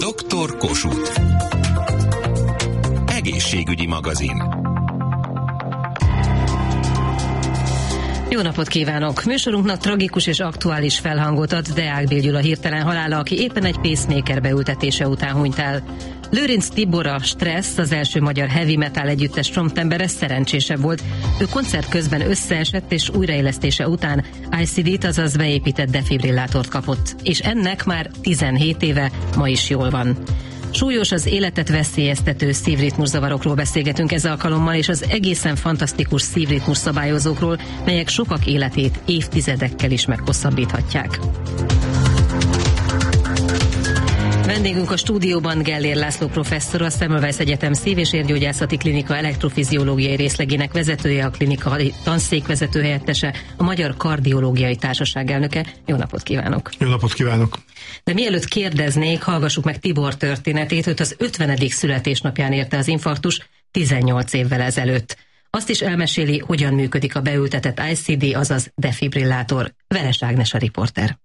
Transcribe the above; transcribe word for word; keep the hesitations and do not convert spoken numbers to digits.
doktor Kossuth. Egészségügyi magazin. Jó napot kívánok! Műsorunknak tragikus és aktuális felhangot ad Deák B. Gyula hirtelen halála, aki éppen egy pacemaker beültetése után hunyt el. Lőrinc Tibor, a Stressz, az első magyar heavy metal együttes frontembere szerencsésebb volt. Ő koncert közben összeesett, és újraélesztése után I C D-t, azaz beépített defibrillátort kapott. És ennek már tizenhét éve, ma is jól van. Súlyos, az életet veszélyeztető szívritmuszavarokról beszélgetünk ez alkalommal, és az egészen fantasztikus szívritmus szabályozókról, melyek sokak életét évtizedekkel is meghosszabbíthatják. Vendégünk a stúdióban Gellér László professzor, a Semmelweis Egyetem Szív- és Érgyógyászati Klinika elektrofiziológiai részlegének vezetője, a klinika tanszékvezető helyettese, a Magyar Kardiológiai Társaság elnöke. Jó napot kívánok! Jó napot kívánok! De mielőtt kérdeznék, hallgassuk meg Tibor történetét. Őt az ötvenedik születésnapján érte az infarktus tizennyolc évvel ezelőtt. Azt is elmeséli, hogyan működik a beültetett I C D, azaz defibrillátor. Veres Ágnes a riporter.